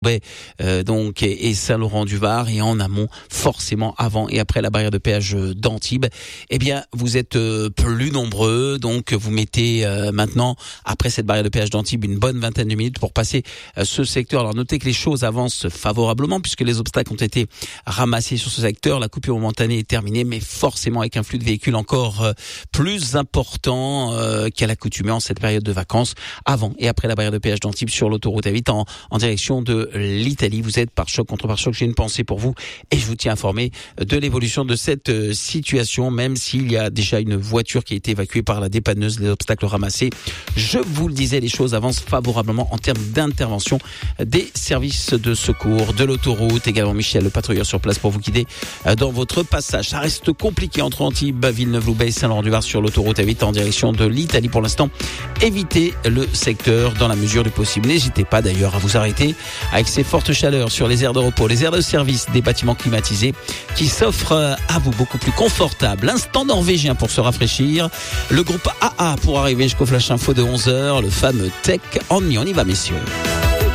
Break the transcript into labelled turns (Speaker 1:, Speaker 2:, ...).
Speaker 1: Donc et Saint-Laurent-du-Var, et en amont forcément avant et après la barrière de péage d'Antibes, eh bien vous êtes plus nombreux, donc vous mettez maintenant après cette barrière de péage d'Antibes une bonne vingtaine de minutes pour passer ce secteur. Alors notez que les choses avancent favorablement puisque les obstacles ont été ramassés sur ce secteur, la coupure momentanée est terminée, mais forcément avec un flux de véhicules encore plus important qu'à l'accoutumée en cette période de vacances, avant et après la barrière de péage d'Antibes sur l'autoroute A8 en direction de l'Italie. Vous êtes par choc contre par choc. J'ai une pensée pour vous et je vous tiens informé de l'évolution de cette situation, même s'il y a déjà une voiture qui a été évacuée par la dépanneuse, les obstacles ramassés. Je vous le disais, les choses avancent favorablement en termes d'intervention des services de secours, de l'autoroute. Également Michel, le patrouilleur sur place pour vous guider dans votre passage. Ça reste compliqué entre Antibes, Villeneuve-Loubet et Saint-Laurent-du-Var sur l'autoroute A8 en direction de l'Italie. Pour l'instant, évitez le secteur dans la mesure du possible. N'hésitez pas d'ailleurs à vous arrêter avec ces fortes chaleurs sur les aires de repos, les aires de service des bâtiments climatisés qui s'offrent à vous beaucoup plus confortables. L'instant norvégien pour se rafraîchir. Le groupe AA pour arriver jusqu'au Flash Info de 11h, le fameux Tech On Me. On y va, messieurs.